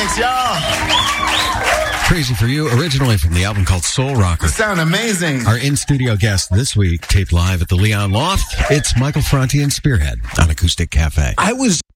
Thanks, y'all. Crazy for You, originally from the album called Soul Rocker. You sound amazing. Our in-studio guest this week, taped live at the Leon Loft, it's Michael Franti and Spearhead on Acoustic Cafe. I was